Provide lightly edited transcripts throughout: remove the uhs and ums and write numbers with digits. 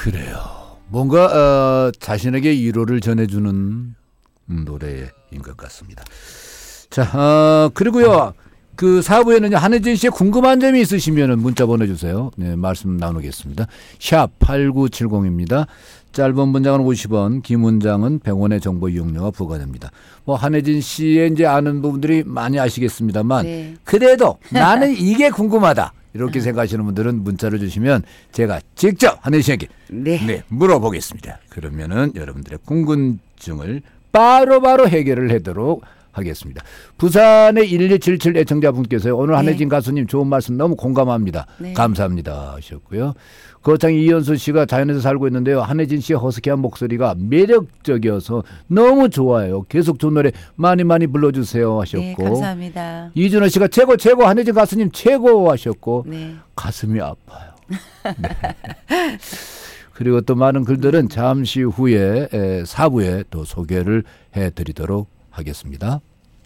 그래요. 뭔가 자신에게 위로를 전해주는 노래인 것 같습니다. 자, 그리고요. 그 4부에는 한혜진 씨의 궁금한 점이 있으시면 문자 보내주세요. 네, 말씀 나누겠습니다. 샵 8970입니다. 짧은 문장은 50원, 긴 문장은 100원의 정보 이용료가 부과됩니다. 뭐 한혜진 씨의 이제 아는 부분들이 많이 아시겠습니다만 네. 그래도 나는 이게 궁금하다. 이렇게 생각하시는 분들은 문자를 주시면 제가 직접 한혜진 씨에게 네, 물어보겠습니다. 그러면은 여러분들의 궁금증을 바로바로 해결을 하도록 하겠습니다. 부산의 1177 애청자분께서요. 오늘 한혜진 가수님 좋은 말씀 너무 공감합니다. 네. 감사합니다 하셨고요. 거창이 이현수 씨가 자연에서 살고 있는데요. 한혜진 씨의 허스키한 목소리가 매력적이어서 너무 좋아요. 계속 좋은 노래 많이 불러주세요 하셨고. 네, 감사합니다. 이준호 씨가 최고 한혜진 가수님 최고 하셨고. 네. 가슴이 아파요. 네. 그리고 또 많은 글들은 잠시 후에 4부에 또 소개를 해드리도록 하겠습니다.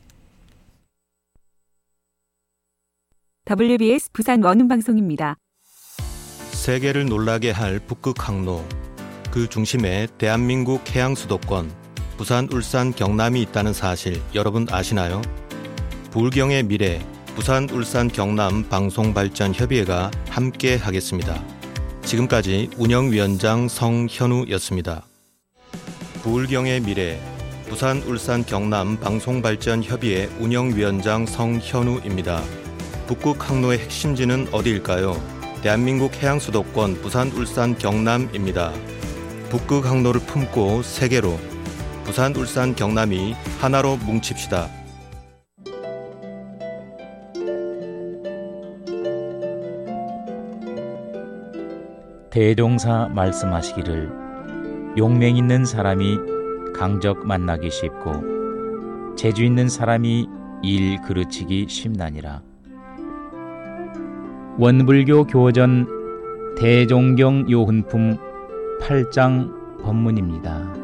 WBS 부산 원음방송입니다. 세계를 놀라게 할 북극 항로, 그 중심에 대한민국 해양수도권 부산, 울산, 경남이 있다는 사실 여러분 아시나요? 부울경의 미래 부산, 울산, 경남 방송발전협의회가 함께 하겠습니다. 지금까지 운영위원장 성현우였습니다. 부울경의 미래 부산, 울산, 경남 방송발전협의회 운영위원장 성현우입니다. 북극 항로의 핵심지는 어디일까요? 대한민국 해양수도권 부산, 울산, 경남입니다. 북극 항로를 품고 세계로 부산, 울산, 경남이 하나로 뭉칩시다. 대종사 말씀하시기를 용맹 있는 사람이 강적 만나기 쉽고 재주 있는 사람이 일 그르치기 쉽나니라. 원불교 교전 대종경 요훈품 8장 법문입니다.